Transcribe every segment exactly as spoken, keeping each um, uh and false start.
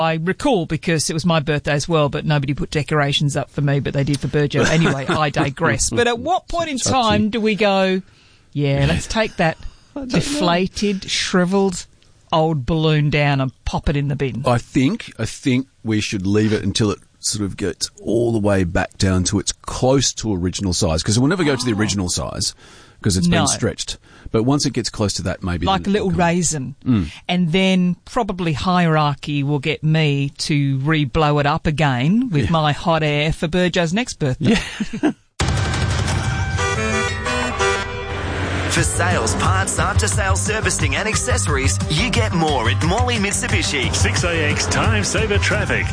I recall because it was my birthday as well, but nobody put decorations up for me, but they did for Burjo. Anyway, I digress. But at what point in time do we go, yeah, let's take that deflated, shriveled old balloon down and pop it in the bin? I think, I think we should leave it until it sort of gets all the way back down to its close to original size, because it will never go to the original size because it's No. been stretched. But once it gets close to that, maybe... Like a then little it'll come. raisin. Mm. And then probably hierarchy will get me to re-blow it up again with Yeah. my hot air for Burjo's next birthday. Yeah. For sales, parts, after-sales servicing and accessories, you get more at Morley Mitsubishi. six A X Time Saver Traffic.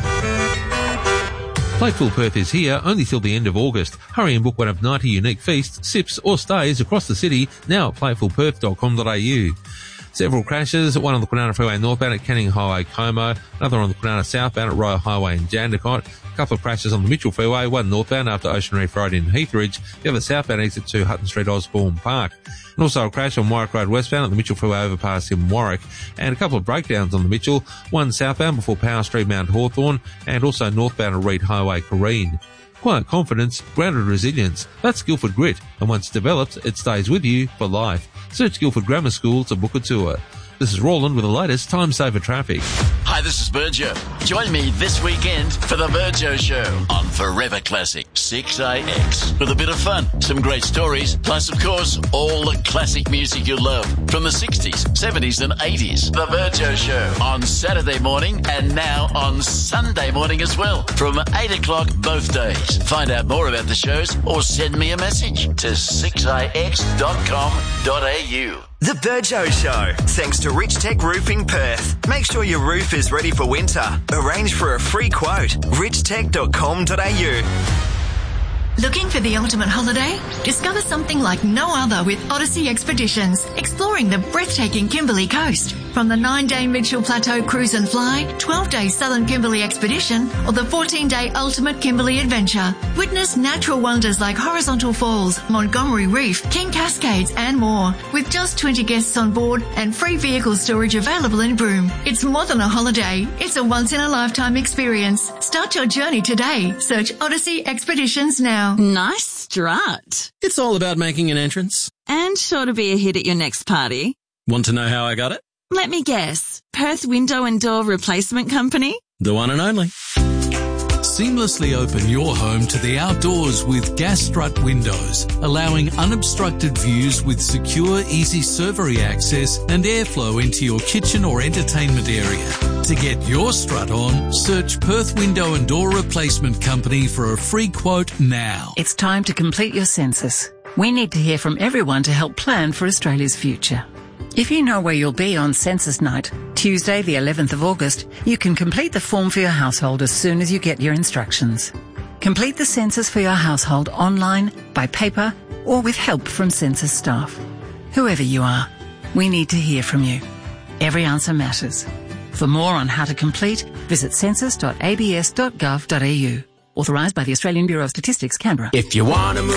Plateful Perth is here only till the end of August. Hurry and book one of ninety unique feasts, sips or stays across the city now at plateful perth dot com dot a u. Several crashes, one on the Kwinana Freeway northbound at Canning Highway, Como, another on the Kwinana southbound at Royal Highway in Jandakot, a couple of crashes on the Mitchell Freeway, one northbound after Ocean Reef Road in Heathridge, the other southbound exit to Hutton Street, Osborne Park. And also a crash on Warwick Road westbound at the Mitchell Freeway overpass in Warwick, and a couple of breakdowns on the Mitchell, one southbound before Power Street, Mount Hawthorn, and also northbound at Reed Highway, Careen. Quiet confidence, grounded resilience. That's Guildford Grit, and once developed, it stays with you for life. Search Guildford Grammar School to book a tour. This is Roland with the latest Time Saver Traffic. Hi, this is Burjo. Join me this weekend for the Burjo Show on Forever Classic six A X. With a bit of fun, some great stories, plus, of course, all the classic music you love from the sixties, seventies and eighties. The Burjo Show on Saturday morning and now on Sunday morning as well from eight o'clock both days. Find out more about the shows or send me a message to six a x dot com dot a u. The Burjo Show, thanks to Rich Tech Roofing Perth. Make sure your roof is ready for winter. Arrange for a free quote. rich tech dot com dot a u. Looking for the ultimate holiday? Discover something like no other with Odyssey Expeditions, exploring the breathtaking Kimberley coast. From the nine-day Mitchell Plateau Cruise and Fly, twelve-day Southern Kimberley Expedition, or the fourteen-day Ultimate Kimberley Adventure. Witness natural wonders like Horizontal Falls, Montgomery Reef, King Cascades and more. With just twenty guests on board and free vehicle storage available in Broome. It's more than a holiday. It's a once-in-a-lifetime experience. Start your journey today. Search Odyssey Expeditions now. Nice strut. It's all about making an entrance. And sure to be a hit at your next party. Want to know how I got it? Let me guess. Perth Window and Door Replacement Company? The one and only. Seamlessly open your home to the outdoors with Gas Strut Windows, allowing unobstructed views with secure, easy servery access and airflow into your kitchen or entertainment area. To get your strut on, search Perth Window and Door Replacement Company for a free quote now. It's time to complete your census. We need to hear from everyone to help plan for Australia's future. If you know where you'll be on census night, Tuesday the eleventh of August, you can complete the form for your household as soon as you get your instructions. Complete the census for your household online, by paper, or with help from census staff. Whoever you are, we need to hear from you. Every answer matters. For more on how to complete, visit census dot a b s dot gov dot a u. Authorised by the Australian Bureau of Statistics, Canberra. If you want to move